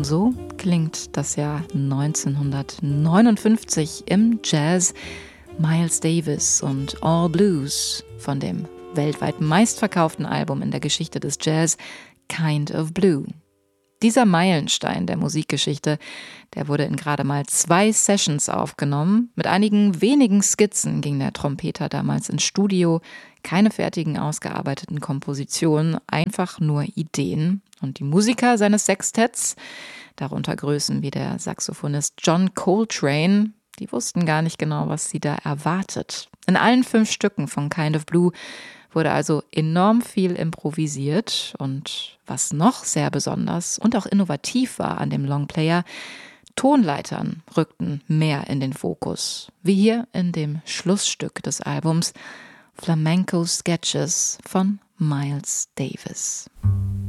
Und so klingt das Jahr 1959 im Jazz. Miles Davis und All Blues von dem weltweit meistverkauften Album in der Geschichte des Jazz, Kind of Blue. Dieser Meilenstein der Musikgeschichte, der wurde in gerade mal 2 Sessions aufgenommen. Mit einigen wenigen Skizzen ging der Trompeter damals ins Studio. Keine fertigen, ausgearbeiteten Kompositionen, einfach nur Ideen. Und die Musiker seines Sextetts, darunter Größen wie der Saxophonist John Coltrane, die wussten gar nicht genau, was sie da erwartet. In allen 5 Stücken von Kind of Blue wurde also enorm viel improvisiert. Und was noch sehr besonders und auch innovativ war an dem Longplayer, Tonleitern rückten mehr in den Fokus. Wie hier in dem Schlussstück des Albums Flamenco Sketches von Miles Davis.